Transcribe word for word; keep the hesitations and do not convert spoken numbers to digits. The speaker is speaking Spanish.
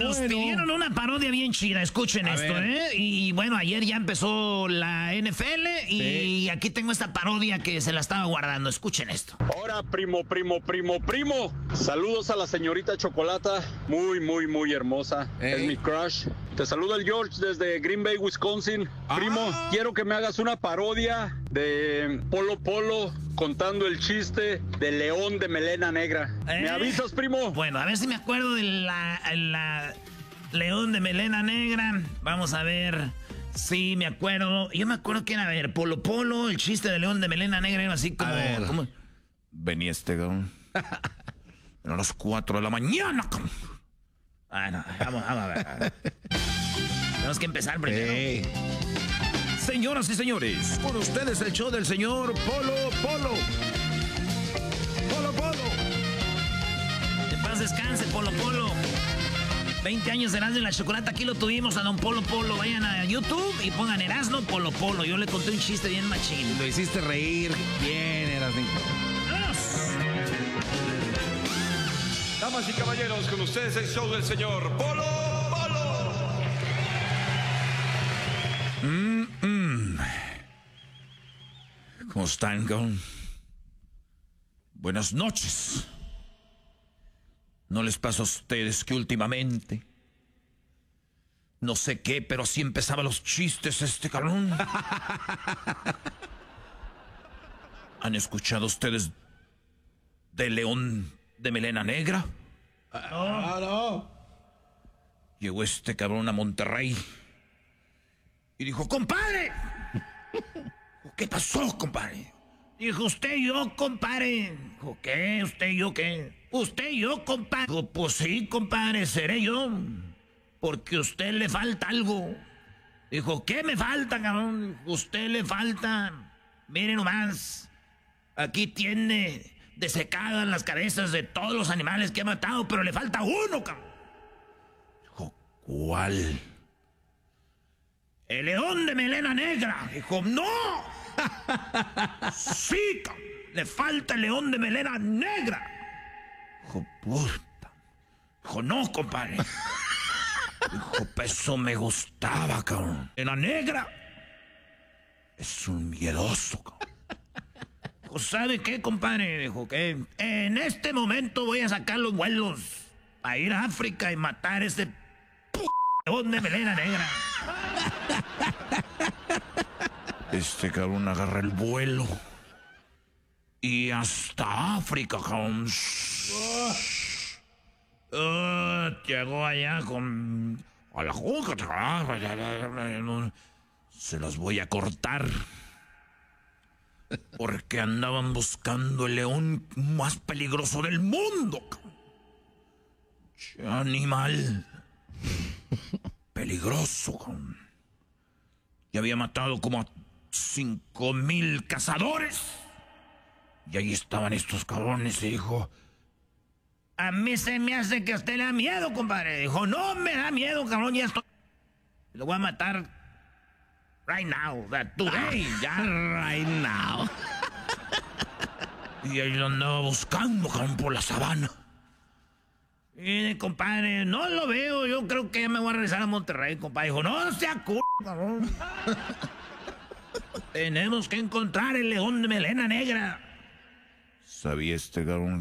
Nos bueno. pidieron una parodia bien chida, escuchen A esto, ver. ¿eh? Y bueno, ayer ya empezó la N F L y Sí. aquí tengo esta parodia que se la estaba guardando, escuchen esto. Hola, primo, primo, primo, primo. Saludos a la señorita Chocolata, muy, muy, muy hermosa. Ey. Es mi crush. Te saluda el George desde Green Bay, Wisconsin. Ah. Primo, quiero que me hagas una parodia de Polo Polo contando el chiste del león de melena negra. ¿Eh? ¿Me avisas, primo? Bueno, a ver si me acuerdo de la, la león de melena negra. Vamos a ver. Sí, me acuerdo. Yo me acuerdo que era, a ver, Polo Polo, el chiste de león de melena negra era así como... A ver. como Venía este cabrón. A las cuatro de la mañana. cabrón. ah, no, vamos, vamos a ver. Tenemos que empezar primero. Ey. Señoras y señores, con ustedes el show del señor Polo Polo. Polo Polo. De paz descanse, Polo Polo. veinte años de Erasmo y la Chocolata, aquí lo tuvimos a don Polo Polo. Vayan a YouTube y pongan Erasmo Polo Polo. Yo le conté un chiste bien machín. Lo hiciste reír. Bien, eras ¡Vámonos! Damas y caballeros, con ustedes el show del señor Polo Polo. ¿Cómo están, cabrón? Buenas noches. ¿No les pasa a ustedes que últimamente... No sé qué, pero así empezaba los chistes este cabrón? ¿Han escuchado ustedes de León de Melena Negra? Ah, no. Llegó este cabrón a Monterrey y dijo, compadre. ¿Qué pasó, compadre? Dijo, usted y yo, compadre. Dijo, ¿qué? ¿Usted y yo qué? Usted y yo, compadre. Dijo, pues sí, compadre, seré yo. Porque a usted le falta algo. Dijo, ¿qué me falta, cabrón? Usted le falta. Miren nomás. Aquí tiene desecadas las cabezas de todos los animales que ha matado, pero le falta uno, cabrón. Dijo, ¿cuál? El león de melena negra. Dijo, ¡no! Sí, cabrón. Le falta el león de melena negra. Dijo, puta. Dijo, no, compadre. Dijo, eso me gustaba, cabrón. En la negra. Es un miedoso, cabrón. Dijo, ¿sabe qué, compadre? Dijo que en este momento voy a sacar los vuelos a ir a África y matar ese p león de melena negra. Este cabrón agarra el vuelo y hasta África, cabrón. Uh, llegó allá con... A la juca. Se las voy a cortar. Porque andaban buscando el león más peligroso del mundo. Che, animal. Peligroso. Y había matado como a cinco mil cazadores. Y ahí estaban estos cabrones y dijo... A mí se me hace que a usted le da miedo, compadre. Dijo, no me da miedo, cabrón, ya estoy... Lo voy a matar right now, that today, ya right now. Y ahí lo andaba buscando, cabrón, por la sabana. Y compadre, no lo veo, yo creo que ya me voy a regresar a Monterrey, compadre. Dijo, no sea c***, cabrón. Tenemos que encontrar el león de melena negra. Sabía este cabrón